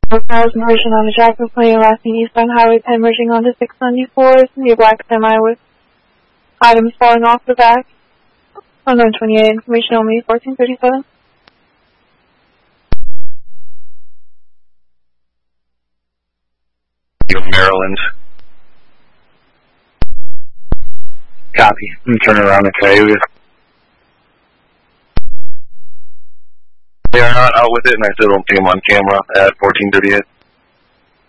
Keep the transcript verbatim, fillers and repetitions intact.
Cars merging on the Jackson Plain, lasting eastbound Highway ten, merging onto six ninety-four. It's going to be a black semi with items falling off the back. one twenty-eight, information only, fourteen thirty-seven. Maryland. Copy. I'm turning around in Cayuga. They are not out with it, and I still don't see them on camera at fourteen thirty-eight.